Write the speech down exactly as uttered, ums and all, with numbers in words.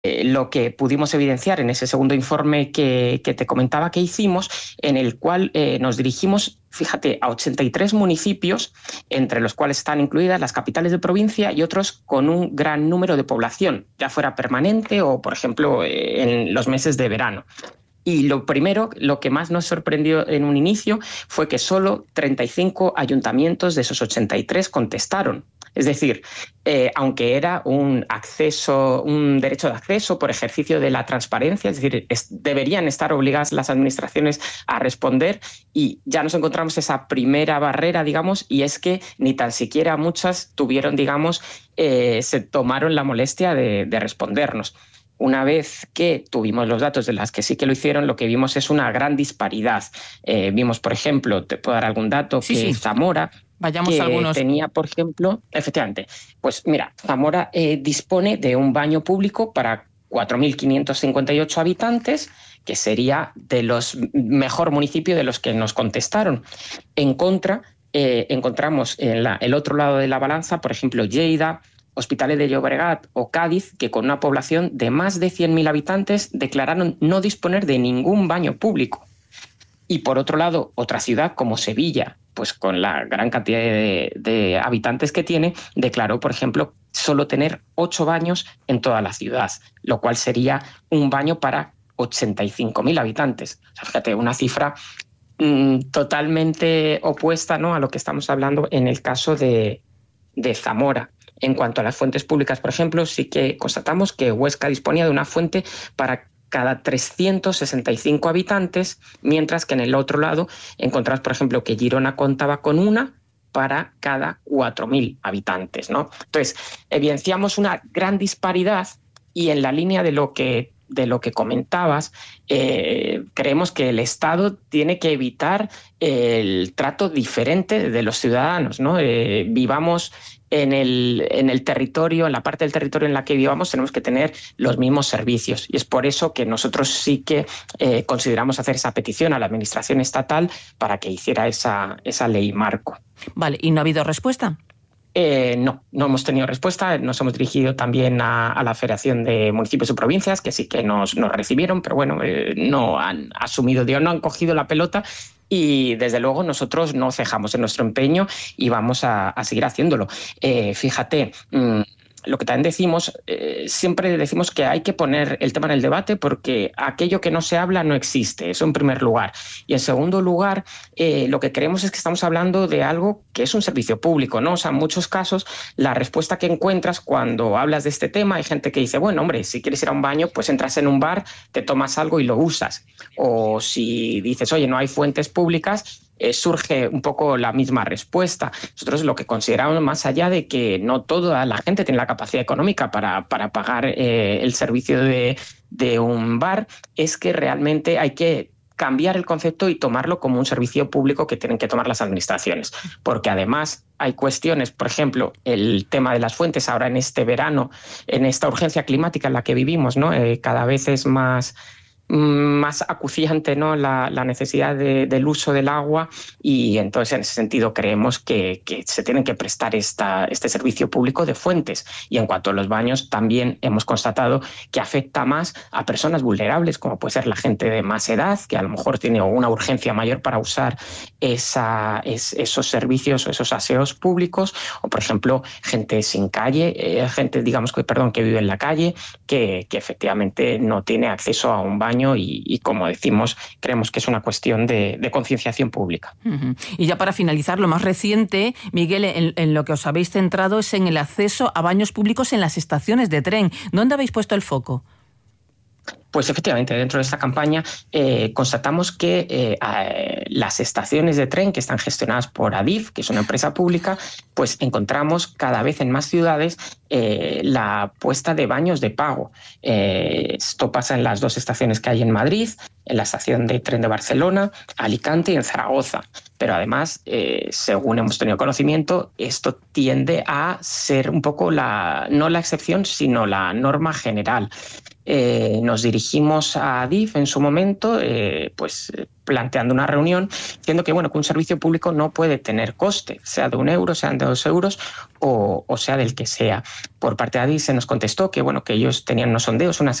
Eh, lo que pudimos evidenciar en ese segundo informe que, que te comentaba que hicimos, en el cual eh, nos dirigimos, fíjate, a ochenta y tres municipios, entre los cuales están incluidas las capitales de provincia y otros con un gran número de población, ya fuera permanente o, por ejemplo, eh, en los meses de verano. Y lo primero, lo que más nos sorprendió en un inicio fue que solo treinta y cinco ayuntamientos de esos ochenta y tres contestaron. Es decir, eh, aunque era un acceso, un derecho de acceso por ejercicio de la transparencia, es decir, es, deberían estar obligadas las administraciones a responder, y ya nos encontramos esa primera barrera, digamos, y es que ni tan siquiera muchas tuvieron, digamos, eh, se tomaron la molestia de, de respondernos. Una vez que tuvimos los datos de las que sí que lo hicieron, lo que vimos es una gran disparidad. Eh, vimos, por ejemplo, te puedo dar algún dato, sí, que sí. Zamora... Vayamos que a algunos. tenía, por ejemplo, efectivamente, pues mira, Zamora eh, dispone de un baño público para cuatro mil quinientos cincuenta y ocho habitantes, que sería de los mejor municipio de los que nos contestaron. En contra, eh, encontramos en la, el otro lado de la balanza, por ejemplo, Lleida, Hospitalet de Llobregat o Cádiz, que con una población de más de cien mil habitantes declararon no disponer de ningún baño público. Y por otro lado, otra ciudad como Sevilla, pues con la gran cantidad de, de habitantes que tiene, declaró, por ejemplo, solo tener ocho baños en toda la ciudad, lo cual sería un baño para ochenta y cinco mil habitantes. O sea, fíjate, una cifra mmm, totalmente opuesta, ¿no?, a lo que estamos hablando en el caso de, de Zamora. En cuanto a las fuentes públicas, por ejemplo, sí que constatamos que Huesca disponía de una fuente para cada trescientos sesenta y cinco habitantes, mientras que en el otro lado encontramos, por ejemplo, que Girona contaba con una para cada cuatro mil habitantes, ¿no? Entonces, evidenciamos una gran disparidad, y en la línea de lo que, de lo que comentabas, eh, creemos que el Estado tiene que evitar el trato diferente de los ciudadanos, ¿no? Eh, vivamos en el, en el territorio, en la parte del territorio en la que vivamos, tenemos que tener los mismos servicios. Y es por eso que nosotros sí que eh, consideramos hacer esa petición a la Administración estatal para que hiciera esa, esa ley marco. Vale, ¿y no ha habido respuesta? Eh, no, no hemos tenido respuesta. Nos hemos dirigido también a, a la Federación de Municipios y Provincias, que sí que nos, nos recibieron, pero bueno, eh, no han asumido, digo, no han cogido la pelota. Y desde luego nosotros no cejamos en nuestro empeño y vamos a, a seguir haciéndolo. Eh, fíjate, mmm, lo que también decimos, eh, siempre decimos que hay que poner el tema en el debate, porque aquello que no se habla no existe, eso en primer lugar. Y en segundo lugar, eh, lo que creemos es que estamos hablando de algo que es un servicio público, ¿no? O sea, en muchos casos la respuesta que encuentras cuando hablas de este tema, hay gente que dice, bueno, hombre, si quieres ir a un baño, pues entras en un bar, te tomas algo y lo usas. O si dices, oye, no hay fuentes públicas, Eh, surge un poco la misma respuesta. Nosotros lo que consideramos, más allá de que no toda la gente tiene la capacidad económica para, para pagar eh, el servicio de, de un bar, es que realmente hay que cambiar el concepto y tomarlo como un servicio público que tienen que tomar las administraciones. Porque además hay cuestiones, por ejemplo, el tema de las fuentes ahora en este verano, en esta urgencia climática en la que vivimos, ¿no? Eh, cada vez es más... más acuciante, ¿no?, la, la necesidad de, del uso del agua, y entonces en ese sentido creemos que, que se tienen que prestar esta, este servicio público de fuentes. Y en cuanto a los baños, también hemos constatado que afecta más a personas vulnerables, como puede ser la gente de más edad, que a lo mejor tiene una urgencia mayor para usar esa, es, esos servicios o esos aseos públicos, o por ejemplo gente sin calle, eh, gente digamos que, perdón, que vive en la calle, que, que efectivamente no tiene acceso a un baño. Y, y como decimos, creemos que es una cuestión de, de concienciación pública. Uh-huh. Y ya para finalizar, lo más reciente, Miguel, en, en lo que os habéis centrado es en el acceso a baños públicos en las estaciones de tren. ¿Dónde habéis puesto el foco? Pues efectivamente, dentro de esta campaña eh, constatamos que eh, eh, las estaciones de tren que están gestionadas por Adif, que es una empresa pública, pues encontramos cada vez en más ciudades eh, la puesta de baños de pago. Eh, esto pasa en las dos estaciones que hay en Madrid, en la estación de tren de Barcelona, Alicante y en Zaragoza. Pero además, eh, según hemos tenido conocimiento, esto tiende a ser un poco la, no la excepción, sino la norma general. eh, nos dirigimos a Adif en su momento, eh, pues planteando una reunión, diciendo que, bueno, que un servicio público no puede tener coste, sea de un euro, sean de dos euros o, o sea del que sea. Por parte de Adif se nos contestó que, bueno, que ellos tenían unos sondeos, unas